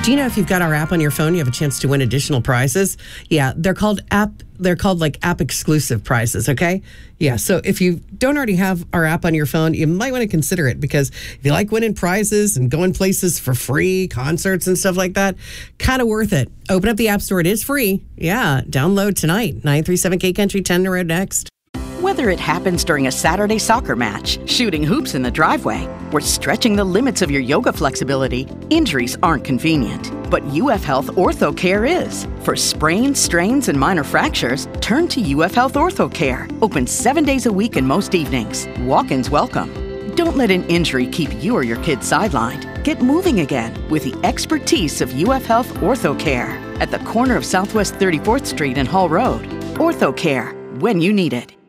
Do you know if you've got our app on your phone, you have a chance to win additional prizes? Yeah, they're called like app exclusive prizes, okay? Yeah, so if you don't already have our app on your phone, you might want to consider it, because if you like winning prizes and going places for free, concerts and stuff like that, kind of worth it. Open up the App Store. It is free. Yeah, download tonight. 937K Country, 10 Road next. Whether it happens during a Saturday soccer match, shooting hoops in the driveway, or stretching the limits of your yoga flexibility, injuries aren't convenient. But UF Health Ortho Care is. For sprains, strains, and minor fractures, turn to UF Health Ortho Care. Open 7 days a week and most evenings. Walk-ins welcome. Don't let an injury keep you or your kid sidelined. Get moving again with the expertise of UF Health Ortho Care at the corner of Southwest 34th Street and Hall Road. Ortho Care, when you need it.